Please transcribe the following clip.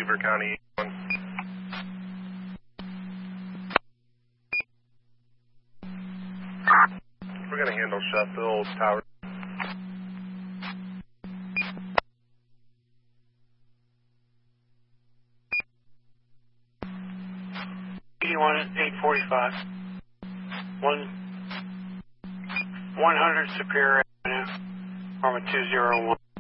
Beaver County. We're going to handle Sheffield Tower. 845. 100 Superior Avenue, Norma 201.